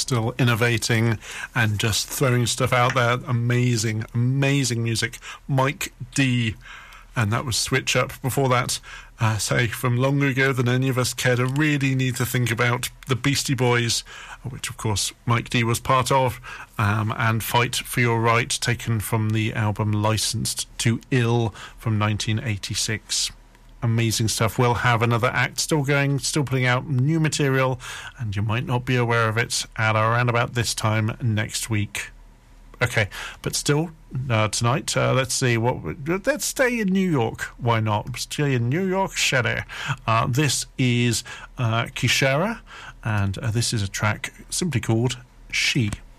still innovating and just throwing stuff out there. Amazing, amazing music. Mike D. And that was Switch Up. Before that, say from longer ago than any of us care to really need to think about, the Beastie Boys, which of course Mike D was part of, and Fight for Your Right, taken from the album Licensed to Ill from 1986. Amazing stuff. We'll have another act still going, still putting out new material, and you might not be aware of it at around about this time next week. Okay, but still, tonight, let's see let's stay in New York. Why not? Stay in New York City. This is Kishara, and this is a track simply called She.